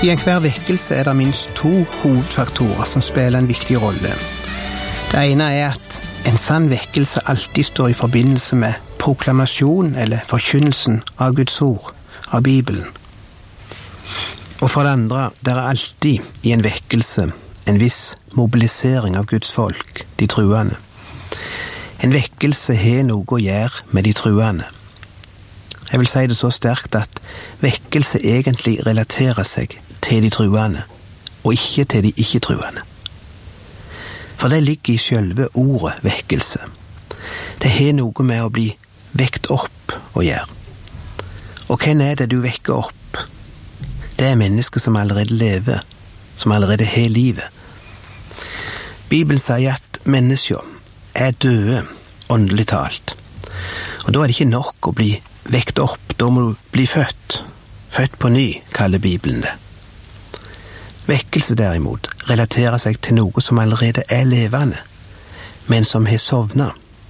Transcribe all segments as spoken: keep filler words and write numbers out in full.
I enhver vekkelse er det minst to hovedfaktorer som spiller en viktig rolle. Det ene er at en sann vekkelse alltid står i forbindelse med proklamasjon eller forkynnelsen av Guds ord, av Bibelen. Og for det andre, det er alltid i en vekkelse en viss mobilisering av Guds folk, de truende. En vekkelse har noe å gjøre med de truende. Jeg vil si det så sterkt at vekkelse egentlig relaterer seg til de truende, og ikke til de ikke-truende. For det ligger i selve ordet vekkelse. Det har noe med å bli vekt opp å gjøre. Og hvem er det du vekker opp? Det er mennesker som allerede lever, som allerede har livet. Bibelen sier at mennesker er døde, åndelig talt. Og da er det ikke nok å bli vekt opp, da må du bli født. Født på ny, kaller Bibelen det. Vekkelse derimot relaterer seg til noe som allerede er levende, men som har sovnet.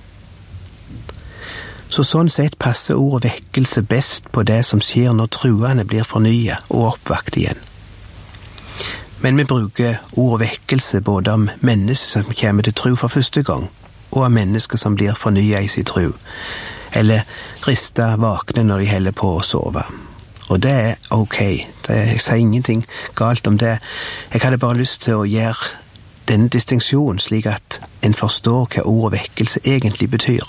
Så sånn sett passer ordet vekkelse best på det som skjer når truende blir fornyet og oppvakt igjen. Men vi bruker ordet vekkelse både om mennesker som kommer til tro for første gang, og om mennesker som blir fornyet i sin tro, eller ristet vakne når de heller på å sove. Og det er ok, det er, jeg sier ingenting galt om det. Jeg hadde bare lyst til å gjøre denne distinksjonen slik at en forstår hva ordet vekkelse egentlig betyr.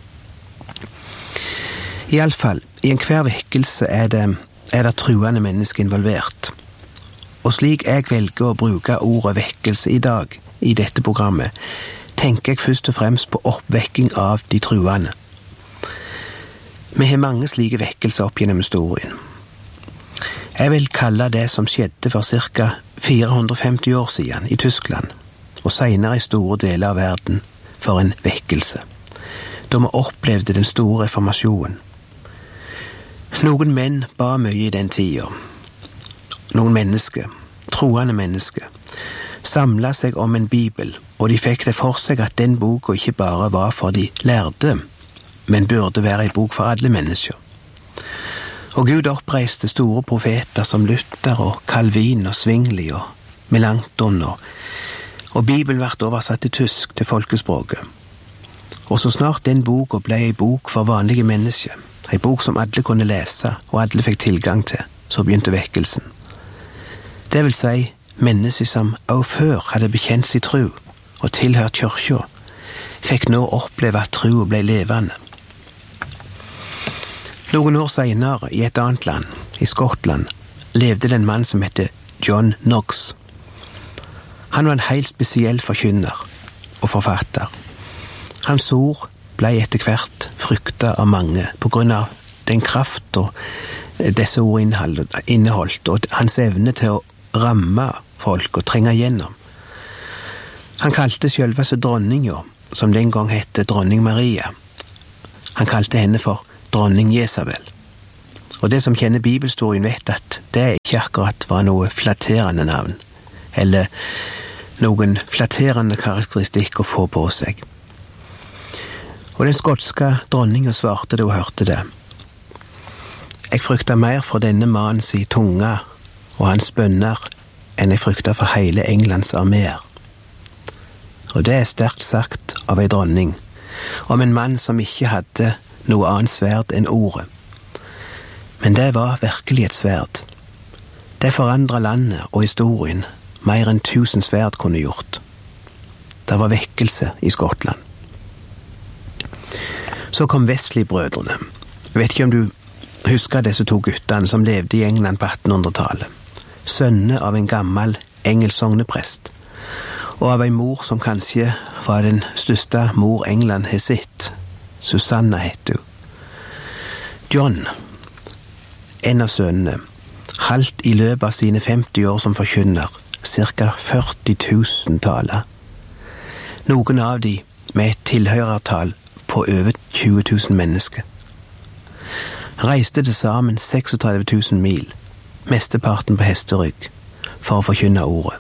I alle fall, i enhver vekkelse er det, er det truende mennesker involvert. Og slik jeg velger å bruke ordet vekkelse i dag, i dette programmet, tenker jeg først og fremst på oppvekking av de truende. Vi har mange slike vekkelser opp gjennom historien. Jeg vil kalle det som skjedde for ca. fire hundre og femti år siden i Tyskland, og senere i store deler av verden, for en vekkelse, da vi opplevde den store reformasjonen. Noen menn ba mye i den tiden. Noen mennesker, troende mennesker, samlet seg om en bibel, og de fikk det for seg at den boka ikke bare var for de lærde, men burde være en bok for alle mennesker. Og Gud oppreiste store profeter som Luther og Calvin og Zwingli og Melanchthon, og, og Bibelen ble oversatt til tysk, til folkespråket. Og så snart den boka ble en bok for vanlige mennesker, en bok som alle kunne lese og alle fikk tilgang til, så begynte vekkelsen. Det vil si, mennesker som også før hadde bekjent sin tro og tilhørt kirka, fikk nå oppleve at troen ble levende. Noen år senere, i et annet land, i Skottland, levde det en mann som heter John Knox. Han var en helt spesiell forkynner og forfatter. Hans ord ble etter hvert fryktet av mange på grunn av den kraft og disse ord inneholdt, og hans evne til å ramme folk og trenge gjennom. Han kalte selveste dronninga, som den gang hette dronning Maria. Han kalte henne for dronning Jesabel. Og det som kjenner bibelhistorien vet at det ikke akkurat var noe flatterende navn, eller noen flatterende karakteristikk å få på seg. Og den skotske dronningen svarte da hun hørte det. Jeg frykter mer for denne mannens tunge og hans bønner enn jeg frykter for hele Englands arméer. Og det er sterkt sagt av en dronning, om en mann som ikke hadde noe annet sverd enn ordet. Men det var virkelig et sverd. Det forandret landet og historien mer enn tusen sverd kunne gjort. Det var vekkelse i Skottland. Så kom Wesley-brødrene. Jeg vet ikke om du husker disse to guttene som levde i England på attenhundretallet. Sønner av en gammel engelsk sogneprest, og av en mor som kanskje var den største mor England har sett. Susanna heter hun. John, en av sønnene, halvt i løpet av sine femti år som forkynner, cirka førti tusen taler. Noen av de med et tilhørertall på over tjue tusen mennesker. Reiste til sammen treksogtredve tusen mil, mesteparten på hesterygg, for å forkynne ordet.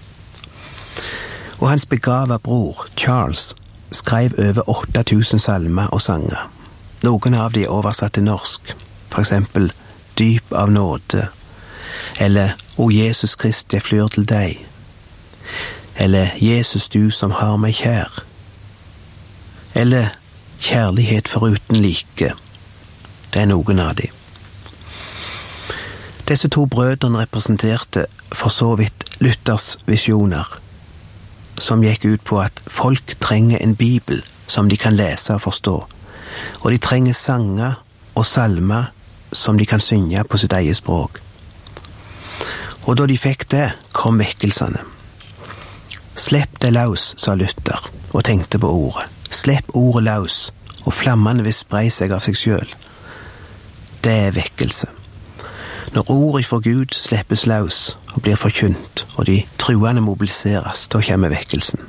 Og hans begava bror, Charles, skrev over åtte tusen salmer og sanger. Noen av de er oversatt til norsk, for eksempel Dyp av nåde, Eller O Jesus Krist, jeg flyr til deg. Eller Jesus, du som har meg kjær. Eller kjærlighet foruten like. Det er noen av de. Disse to brødrene representerte for så vidt Luthers visjoner, som gikk ut på at folk trenger en bibel som de kan lese og forstå, og de trenger sanger og salmer som de kan synge på sitt eget språk. Og da de fikk det, kom vekkelsene. Slipp det løs, sa Luther, og tenkte på ordet. Slipp ordet løs, og flammene vil spre seg av seg selv. Det er vekkelse. Når ordet fra Gud slippes løs og blir forkynt, og de truende mobiliseres, da kommer vekkelsen.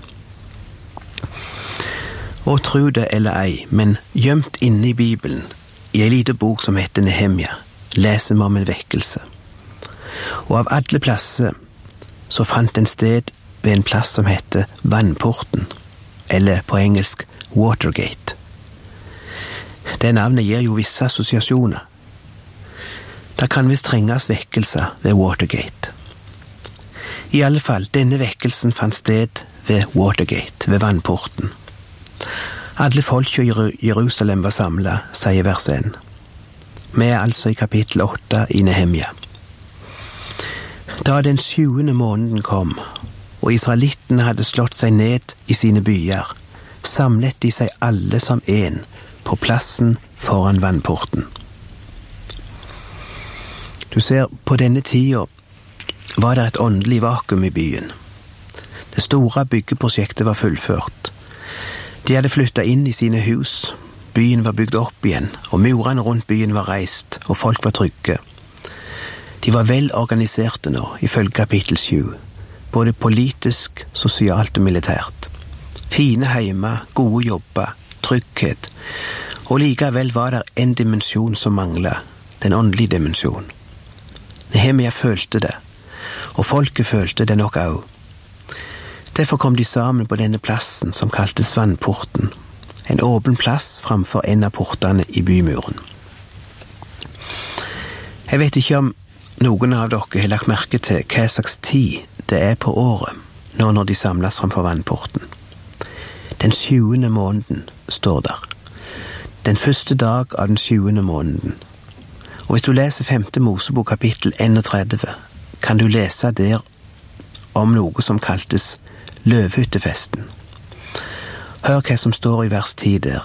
Og tro det eller ei, men gjemt inne i Bibelen, i en liten bok som heter Nehemia, leser vi om en vekkelse. Og av alle plasser så fant en sted ved en plass som heter Vannporten, eller på engelsk Watergate. Det navnet gir jo visse assosiasjoner. Det kan visst trenges vekkelse ved Watergate. I alle fall, denne vekkelsen fant sted ved Watergate, ved Vannporten. Alle folk i Jerusalem var samlet, sier vers én. Vi er altså i kapittel åtte i Nehemia. Da den sjuende måneden kom, og israelittene hadde slått seg ned i sine byer, samlet de seg alle som en på plassen foran Vannporten. Du ser, på denne tida var det et åndelig vakuum i byen. Det store byggeprosjektet var fullført. De hadde flyttet inn i sine hus, byen var bygd opp igjen, og murene rundt byen var reist, og folk var trygge. De var vel organiserte nå, ifølge kapittel sju, både politisk, sosialt og militært. Fine heimer, gode jobber, trygghet, og likevel var det en dimensjon som manglet, den åndelige dimensjonen. Nehemia følte det, og folket følte det nok også. Derfor kom de sammen på denne plassen som kaltes Vannporten, en åpen plass framfor en av portene i bymuren. Jeg vet ikke om noen av dere har lagt merke til hva slags tid det er på året, nå når de samles framfor Vannporten. Den sjuende måneden står der. Den første dag av den sjuende måneden. Og hvis du leser femte Mosebok kapittel enogtredve, kan du lese der om noe som kaltes løvhyttefesten. Hør hva som står i vers ti der.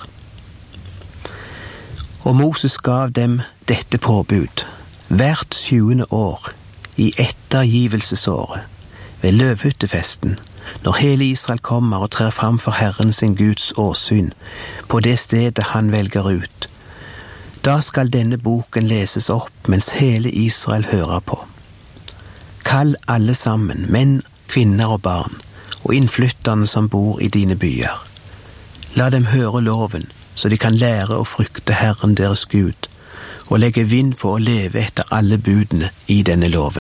Og Moses gav dem dette påbud, hvert sjuende år, i ettergivelsesåret, ved løvhyttefesten, når hele Israel kommer og trer fram for Herren sin Guds åsyn, på det stedet han velger ut. Da skal denne boken leses opp mens hele Israel hører på. Kall alle sammen, menn, kvinner og barn, og innflytterne som bor i dine byer. La dem høre loven, så de kan lære å frykte Herren deres Gud, og legge vind på å leve etter alle budene i denne loven.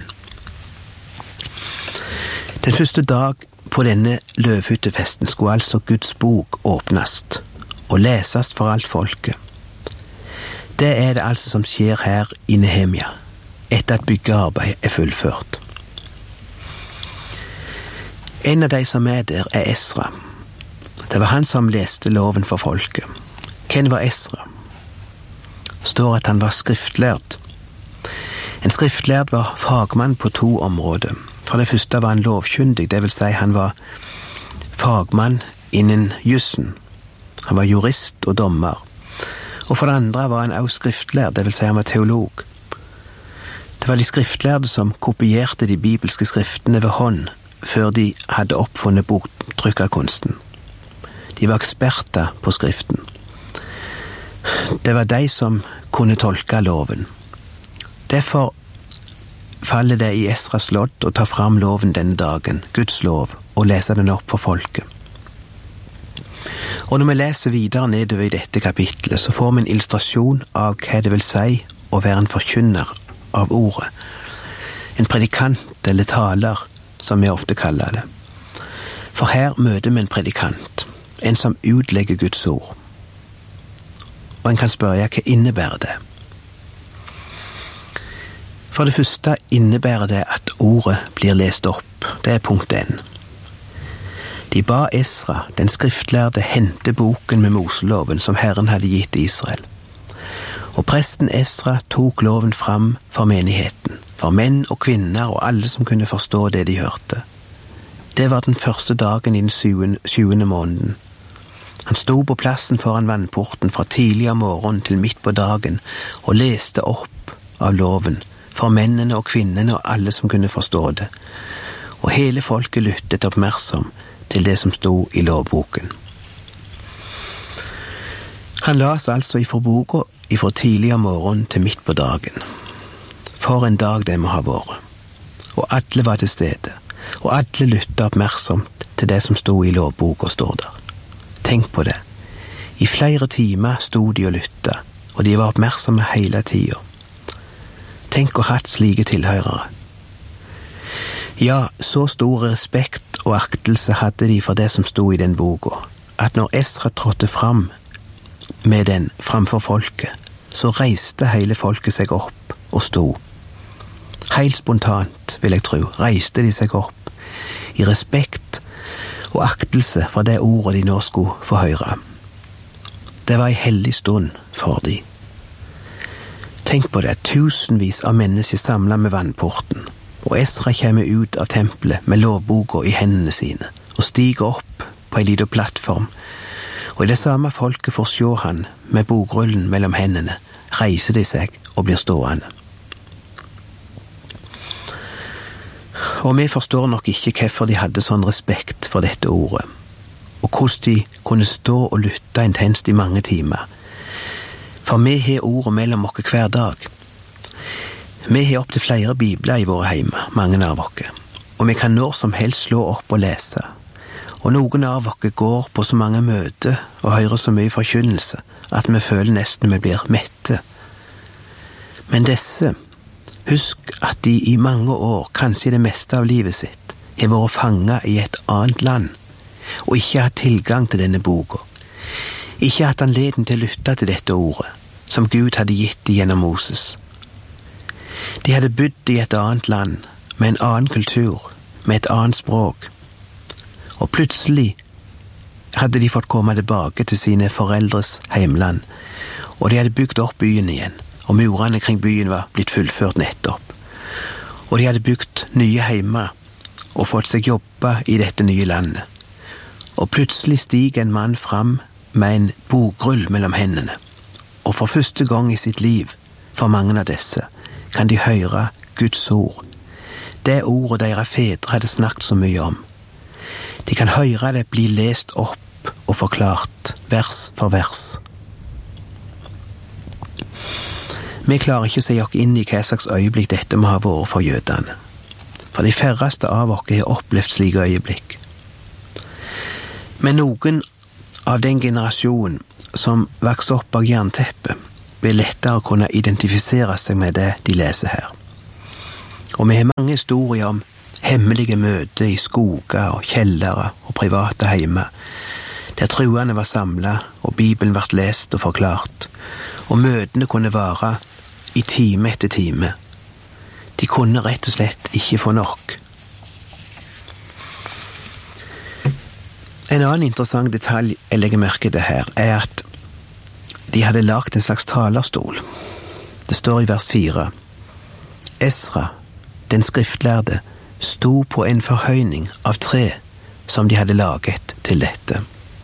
Den første dag på denne løvhyttefesten skulle altså Guds bok åpnast og lesast for alt folket. Det er det altså som skjer her i Nehemia, etter at byggearbeid er fullført. En av de som er der er Esra. Det var han som leste loven for folket. Hvem var Esra? Står at han var skriftlærd. En skriftlærd var fagmann på to områder. For det første var han lovkyndig, det vil si han var fagmann innen jussen. Han var jurist og dommer. Og for det andre var han også skriftlærd, det vil si han var teolog. Det var de skriftlærde som kopierte de bibelske skriftene ved hånd, før de hadde oppfunnet boktrykkerkunsten. De var eksperter på skriften. Det var de som kunne tolke loven. Derfor faller det i Esras lodd å ta fram loven denne dagen, Guds lov, og lese den opp for folket. Og når vi leser videre nedover i dette kapitlet, så får vi en illustrasjon av hva det vil si å være en forkynner av ordet. En predikant eller taler, som vi ofte kaller det. For her møter vi en predikant, en som utlegger Guds ord. Og en kan spørre, hva innebærer det? For det første innebærer det at ordet blir lest opp. Det er punkt én. De ba Esra, den skriftlærde, hente boken med Moseloven som Herren hadde gitt Israel. Og presten Esra tok loven fram for menigheten, for menn og kvinner og alle som kunne forstå det de hørte. Det var den første dagen i den sjuende måneden. Han sto på plassen foran vannporten fra tidlig om morgenen til midt på dagen og leste opp av loven for mennene og kvinnene og alle som kunne forstå det. Og hele folket lyttet oppmerksom til det som sto i lovboken. Han las altså ifra boka ifra tidlig om morgenen til midt på dagen. For en dag det må ha vært. Og alle var til stede, og alle lyttet oppmerksomt til det som sto i lovboka, står der. Tenk på det. I flere timer sto de og lyttet, og de var oppmerksomme hele tiden. Tenk å ha hatt slike tilhørere. Ja, så stor respekt og aktelse hadde de for det som sto i den boka, at når Esra trådte fram med den framfor folket, så reiste hele folket seg opp og sto. Helt spontant, vil jeg tro, reiste de seg opp, i respekt og aktelse for det ordet de nå skulle få høre. Det var en hellig stund for de. Tenk på det, tusenvis av mennesker samlet med vannporten, og Esra kommer ut av tempelet med lovboka i hendene sine, og stiger opp på en liten plattform, og i det samme folket får se han med bokrullen mellom hendene, reiser de seg og blir stående. Og vi forstår nok ikke hvorfor de hadde sånn respekt for dette ordet, og hvordan de kunne stå og lytte intenst i mange timer. For vi har ordet mellom oss hver dag. Vi har opp til flere bibler i våre heimer, mange av oss, og vi kan når som helst slå opp og lese. Og noen av oss går på så mange møter og hører så mye forkynnelse at vi føler nesten vi blir mette. Men disse, husk at de i mange år, kanskje det meste av livet sitt, har vært fanget i et annet land, og ikke hatt tilgang til denne boka. Ikke hatt anledning til å lytte til dette ordet, som Gud hadde gitt dem gjennom Moses. De hadde bodd i et annet land, med en annen kultur, med et annet språk. Og plutselig hadde de fått komme tilbake til sine foreldres heimland, og de hadde bygd opp byen igjen, og murene kring byen var blitt fullført nettopp. Og de hadde bygd nye heimer, og fått seg jobba i dette nye landet. Og plutselig stiger en mann fram med en bokrull mellom hendene, og for første gang i sitt liv, for mange av disse, kan de høre Guds ord. Det ordet deres fedre hadde snakket så mye om. De kan høre det bli lest opp og forklart, vers for vers. Vi klarer ikke å se oss inn i hva slags øyeblikk dette må ha vært for jødene. For de færreste av oss har opplevd slike øyeblikk. Men noen av den generasjonen som vokser opp bak jernteppet, vil lettere kunne identifisere seg med det de leser her. Og vi har mange historier om hemmelige møter i skoger og kjellere og private heimer, der truene var samlet og Bibelen ble lest og forklart, og møtene kunne vare i time etter time. De kunne rett og slett ikke få nok. En annen interessant detalj jeg legger merke til her, er at de hadde lagt en slags talerstol. Det står i vers fire. Esra, den skriftlærde, sto på en forhøyning av tre som de hadde laget til dette.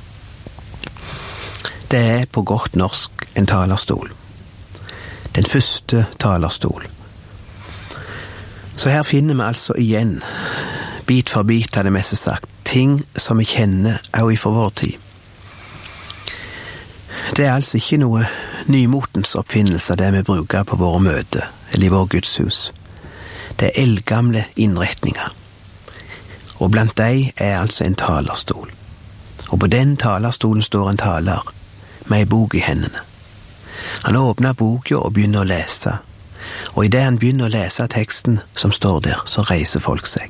Det er på godt norsk en talerstol. Den første talerstol. Så her finner vi altså igjen, bit for bit hadde vi sagt, ting som vi kjenner også i for vår tid. Det er altså ikke noe nymotens oppfinnelse det vi bruker på våre møter eller i vår gudshus. Det er eldgamle innretninger. Og blant de er altså en talerstol. Og på den talerstolen står en taler med en bok i hendene. Han åpner boka og begynner å lese. Og i det han begynner å lese teksten som står der, så reiser folk seg.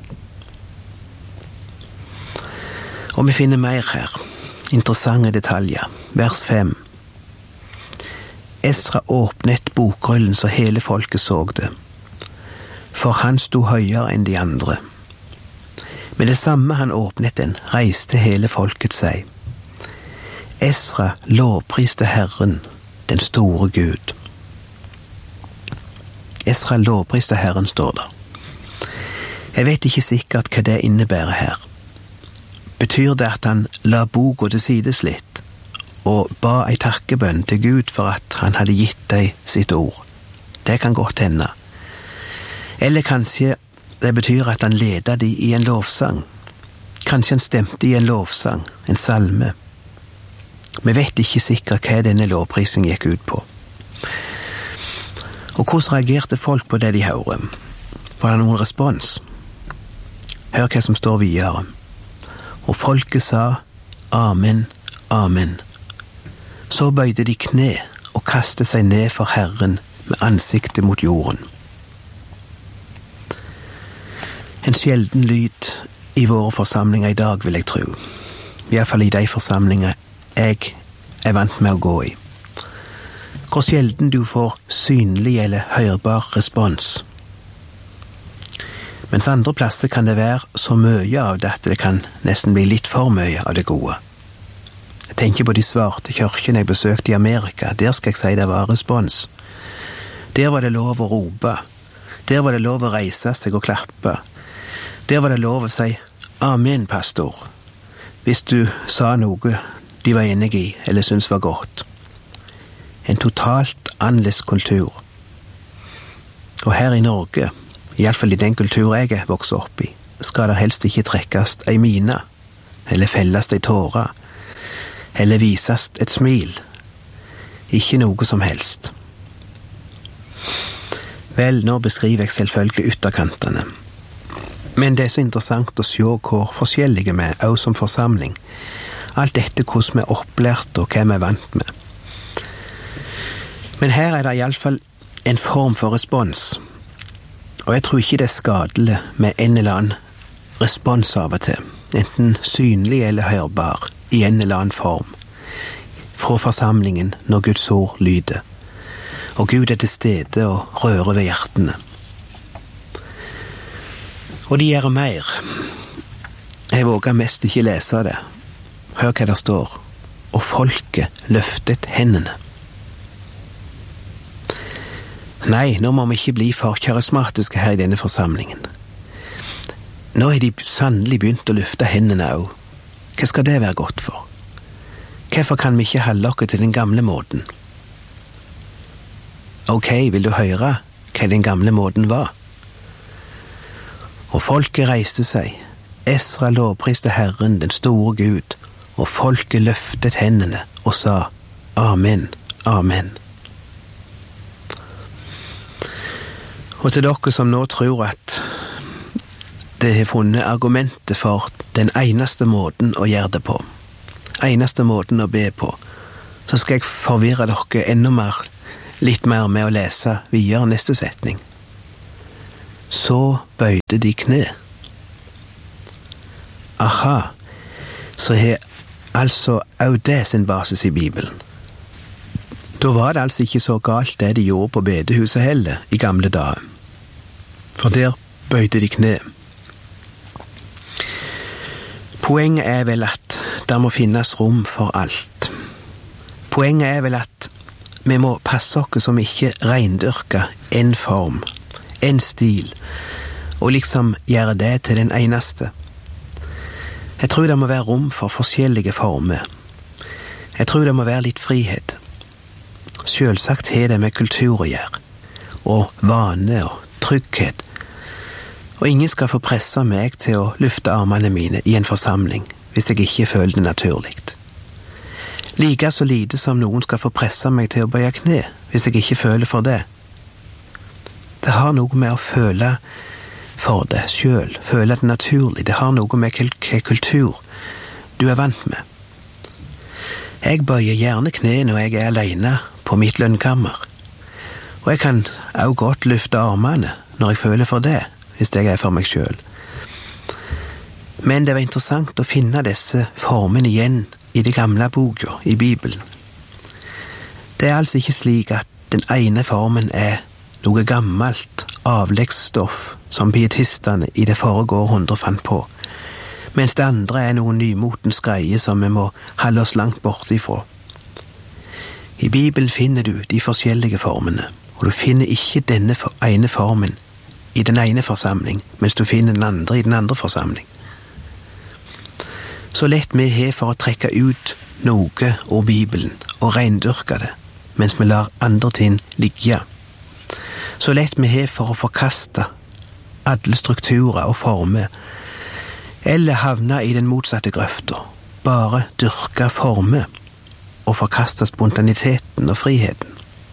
Og vi finner mer her. Interessante detaljer. Vers fem. Esra åpnet bokrullen så hele folket så det. for han sto høyere enn de andre. Med det samme han åpnet den, reiste hele folket seg. Esra lovpriste Herren, den store Gud. Esra lovpriste Herren, står der. Jeg vet ikke sikkert hva det innebærer her. Betyr det at han la boka til sides litt, og ba ei takkebønn til Gud for at han hadde gitt deg sitt ord? Det kan godt hende. Eller kanskje det betyr at han ledet de i en lovsang. Kanskje han stemte i en lovsang, en salme. Vi vet ikke sikkert hva denne lovprisen gikk ut på. Og hvordan reagerte folk på det de hørte? Var det noen respons? Hør hva som står videre. Og folket sa, Amen, Amen. Så bøyde de kne og kastet seg ned for Herren med ansiktet mot jorden. En sjelden lyd i våre forsamlinger i dag, vil jeg tro. I hvert fall i de forsamlinger jeg er vant med å gå i. Hvor sjelden du får synlig eller hørbar respons. Mens andre plasser kan det være så mye av det at det kan nesten bli litt for mye av det gode. Jeg tenker på de svarte kirkene jeg besøkte i Amerika. Der skal jeg si det var respons. Der var det lov å rope. Der var det lov å reise seg og klappe. Der var det lov å si Amen, pastor, hvis du sa noe de var enige i eller syntes var godt. En totalt annerledes kultur. Og her i Norge, i alle fall i den kultur jeg er vokst opp i, skal det helst ikke trekkes ei mine, eller felles ei tåre, eller vises et smil. Ikke noe som helst. Vel, nå beskriver jeg selvfølgelig ytterkantene. Men det er så interessant å se hvor forskjellige vi er, også som forsamling. Alt dette hvordan vi er opplært og hva vi er vant med. Men her er det i alle fall en form for respons. Og jeg tror ikke det er skadelig med en eller annen respons av og til, enten synlig eller hørbar, i en eller annen form, fra forsamlingen når Guds ord lyder. Og Gud er til stede og rører ved hjertene. Og de gjør mer. Jeg våger mest ikke lese det. Hør hva det står. Og folket løftet hendene. Nei, nå må vi ikke bli for karismatiske her i denne forsamlingen. Nå har de sannelig begynt å løfte hendene også. Hva skal det være godt for? Hvorfor kan vi ikke holde oss til den gamle måten? Ok, vil du høre hva den gamle måten var? Og folket reiste seg. Esra lovpriste Herren, den store Gud, og folket løftet hendene og sa, Amen, Amen. Og til dere som nå tror at det har funnet argumentet for den eneste måten å gjøre det på, eneste måten å be på, så skal jeg forvirre dere enda mer, litt mer med å lese videre neste setning. Så bøyde de kne. Aha, så har altså også det sin basis i Bibelen. Da var det altså ikke så galt det de gjorde på bedehuset heller i gamle dager. For der bøyde de kne. Poenget er vel at det må finnes rom for alt. Poenget er vel at vi må passe oss som ikke reindyrker en form, en stil, og liksom gjøre det til den eneste. Jeg tror det må være rom for forskjellige former. Jeg tror det må være litt frihet. Selvsagt har det med kultur å gjøre, og vane og trygghet. Og ingen skal få presse meg til å løfte armene mine i en forsamling, hvis jeg ikke føler det naturlig. Like så lite som noen skal få presse meg til å bøye kne, hvis jeg ikke føler for det. Det har noe med å føle for det selv, føle det naturlig. Det har noe med hvilken kultur du er vant med. Jeg bøyer gjerne kne når jeg er alene på mitt lønnkammer. Og jeg kan også godt løfte armene når jeg føler for det, hvis jeg er for meg selv. Men det var interessant å finne disse formene igjen i det gamle boka, i Bibelen. Det er altså ikke slik at den ene formen er noe gammelt avleggsstoff som pietistene i det forrige århundre fant på, mens det andre er noen nymotens greie som vi må holde oss langt borte ifra. I Bibelen finner du de forskjellige formene, og du finner ikke denne ene formen i den ene forsamling, mens du finner den andre i den andre forsamling. Så lett vi har for å trekke ut noe ur Bibelen og reindyrke det, mens vi lar andre ting ligge. Så lett vi har for å forkaste alle strukturer og former, eller havne i den motsatte grøfta, bare dyrke former og forkaste spontaniteten og friheten.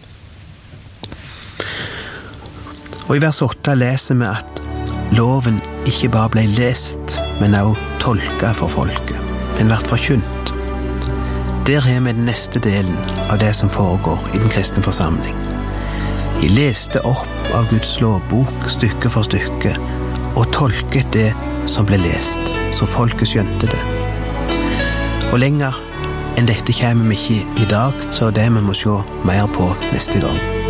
Og i vers åtte leser vi at loven ikke bare ble lest, men også tolket for folket. Den ble forkynt. Der har vi den neste delen av det som foregår i den kristne forsamling. De leste opp av Guds lovbok stykke for stykke, og tolket det som ble lest, så folket skjønte det. Og lenger enn dette kommer vi ikke i dag, så det vi må se mer på neste gang.